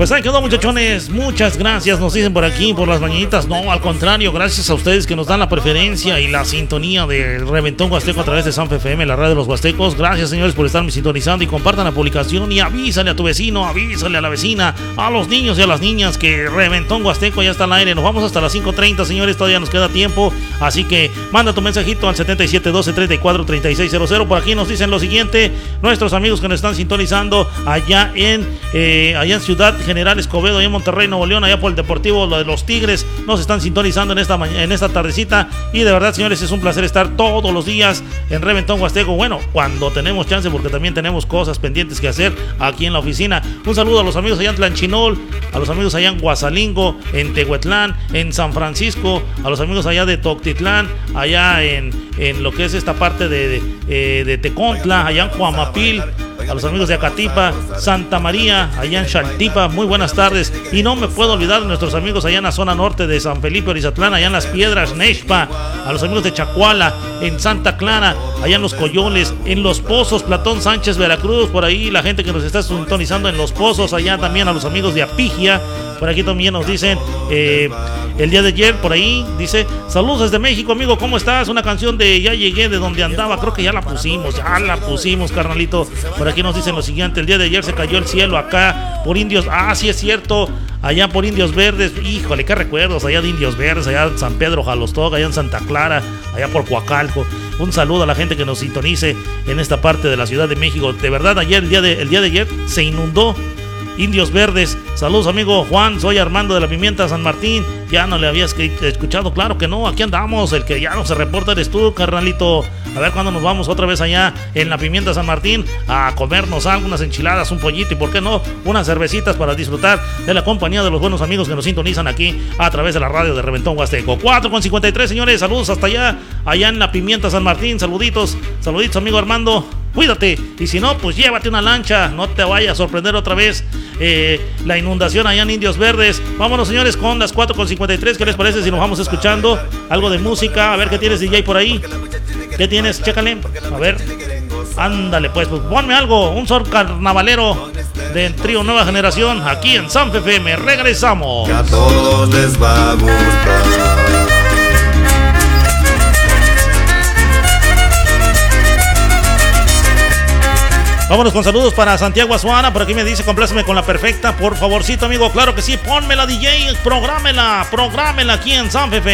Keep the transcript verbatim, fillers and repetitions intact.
Pues ahí quedó, muchachones. Muchas gracias, nos dicen por aquí, por las mañanitas. No, al contrario, gracias a ustedes que nos dan la preferencia y la sintonía del Reventón Huasteco a través de Sanfe F M, la radio de los Huastecos. Gracias, señores, por estarme sintonizando y compartan la publicación y avísale a tu vecino, avísale a la vecina, a los niños y a las niñas que Reventón Huasteco ya está al aire. Nos vamos hasta las cinco treinta, señores, todavía nos queda tiempo. Así que manda tu mensajito al setenta y siete doce treinta y cuatro treinta y seis cero cero. Por aquí nos dicen lo siguiente, nuestros amigos que nos están sintonizando allá en, eh, allá en Ciudad General Escobedo, allá en Monterrey, Nuevo León, allá por el Deportivo, lo de los Tigres, nos están sintonizando en esta, en esta tardecita. Y de verdad, señores, es un placer estar todos los días en Reventón Huasteco. Bueno, cuando tenemos chance, porque también tenemos cosas pendientes que hacer aquí en la oficina. Un saludo a los amigos allá en Tlanchinol, a los amigos allá en Guasalingo, en Tehuetlán, en San Francisco, a los amigos allá de Toctitlán, allá en, en lo que es esta parte de, de, eh, de Tecontla, allá en Cuamapil, a los amigos de Acatipa, Santa María, allá en Xaltipa, muy buenas tardes. Y no me puedo olvidar de nuestros amigos allá en la zona norte de San Felipe Orizatlán, allá en Las Piedras, Nexpa, a los amigos de Chacuala, en Santa Clara, allá en Los Coyoles, en Los Pozos, Platón Sánchez, Veracruz, por ahí la gente que nos está sintonizando en Los Pozos, allá también a los amigos de Apigia, por aquí también nos dicen, eh, el día de ayer, por ahí, dice, saludos desde México, amigo, ¿cómo estás? Una canción de Ya Llegué, de donde andaba, creo que ya la pusimos, ya la pusimos, carnalito. Por aquí nos dicen lo siguiente, el día de ayer se cayó el cielo acá por Indios, ah, sí es cierto, allá por Indios Verdes, híjole, qué recuerdos, allá de Indios Verdes, allá en San Pedro Jalostoc, allá en Santa Clara, allá por Coacalco. Un saludo a la gente que nos sintonice en esta parte de la Ciudad de México. De verdad, ayer, el día de, el día de ayer, se inundó Indios Verdes. Saludos, amigo Juan, soy Armando de la Pimienta San Martín. Ya no le habías escuchado, claro que no, aquí andamos. El que ya no se reporta eres tú, carnalito. A ver cuándo nos vamos otra vez allá en la Pimienta San Martín a comernos algo, unas enchiladas, un pollito y por qué no, unas cervecitas para disfrutar de la compañía de los buenos amigos que nos sintonizan aquí a través de la radio de Reventón Huasteco. cuatro con cincuenta y tres, señores, saludos hasta allá, allá en la Pimienta San Martín. Saluditos, saluditos, amigo Armando. Cuídate, y si no, pues llévate una lancha, no te vaya a sorprender otra vez eh, la inundación allá en Indios Verdes. Vámonos, señores, con las cuatro con cincuenta y tres. ¿Qué les parece si nos vamos escuchando algo de música? A ver qué tienes, D J, por ahí. ¿Qué tienes? Chécale, a ver. Ándale, pues, pues ponme algo, un sol carnavalero del trío Nueva Generación aquí en Sanfe F M. Regresamos. Que a todos les va a gustar. Vámonos con saludos para Santiago Azuana. Por aquí me dice, compláceme con la perfecta, por favorcito, amigo. Claro que sí, pónmela, D J, prográmela, prográmela aquí en Sanfe F M.